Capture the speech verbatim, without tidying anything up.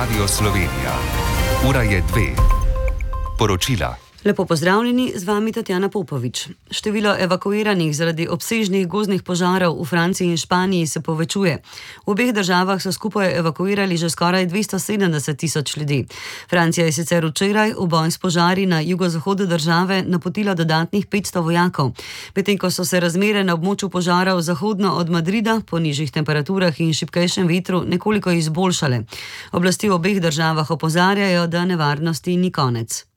Radio Slovenija. Ura je dve. Poročila. Lepo pozdravljeni, z vami Tatjana Popovič. Število evakuiranih zaradi obsežnih gozdnih požarov v Franciji in Španiji se povečuje. V obeh državah so skupaj evakuirali že skoraj dvesto sedemdeset tisoč ljudi. Francija je sicer včeraj v boj s požari na jugozahodu države napotila dodatnih petsto vojakov, medtem ko so se razmere na območju požarov zahodno od Madrida po nižjih temperaturah in šibkejšem vetru nekoliko izboljšale. Oblasti v obeh državah opozarjajo, da nevarnosti ni konec.